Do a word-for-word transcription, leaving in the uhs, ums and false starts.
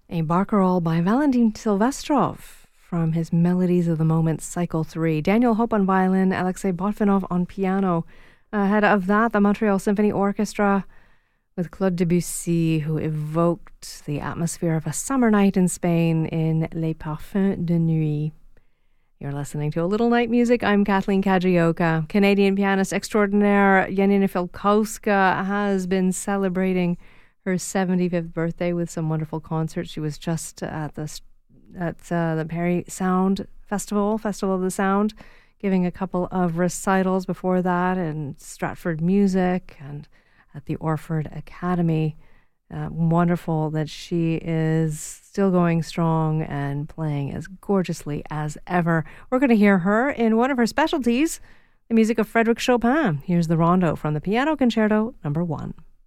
A barcarolle by Valentin Silvestrov from his Melodies of the Moment Cycle three. Daniel Hope on violin, Alexei Botvinov on piano. Ahead of that, the Montreal Symphony Orchestra with Claude Debussy, who evoked the atmosphere of a summer night in Spain in Les Parfums de Nuit. You're listening to A Little Night Music. I'm Kathleen Kajioka. Canadian pianist extraordinaire Janina Filkowska has been celebrating her seventy-fifth birthday with some wonderful concerts. She was just at the at uh, the Perry Sound Festival, Festival of the Sound, giving a couple of recitals before that, and Stratford Music and at the Orford Academy. Uh, wonderful that she is still going strong and playing as gorgeously as ever. We're going to hear her in one of her specialties, the music of Frédéric Chopin. Here's the Rondo from the Piano Concerto Number One.